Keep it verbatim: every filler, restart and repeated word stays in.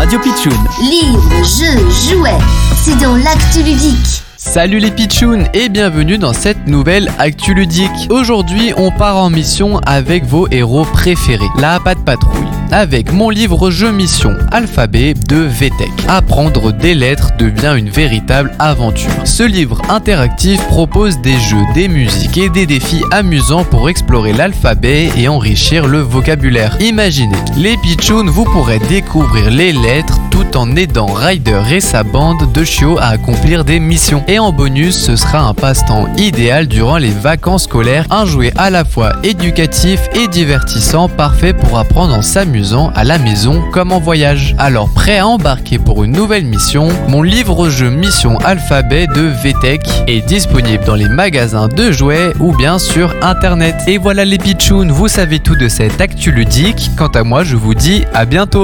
Radio Pitchoun. Livres, jeux, jouets, c'est dans l'actu ludique. Salut les pitchouns et bienvenue dans cette nouvelle Actu Ludique. Aujourd'hui on part en mission avec vos héros préférés, la Patte Patrouille, avec mon livre jeu mission Alphabet de V T E C. Apprendre des lettres devient une véritable aventure. Ce livre interactif propose des jeux, des musiques et des défis amusants pour explorer l'alphabet et enrichir le vocabulaire. Imaginez, les pitchouns, vous pourrez découvrir les lettres tout en aidant Ryder et sa bande de chiots à accomplir des missions. Et en bonus, ce sera un passe-temps idéal durant les vacances scolaires, un jouet à la fois éducatif et divertissant, parfait pour apprendre en s'amusant à la maison comme en voyage. Alors prêt à embarquer pour une nouvelle mission, mon livre-jeu Mission Alphabet de V T E C est disponible dans les magasins de jouets ou bien sur internet. Et voilà les pitchouns, vous savez tout de cette actu ludique. Quant à moi, je vous dis à bientôt.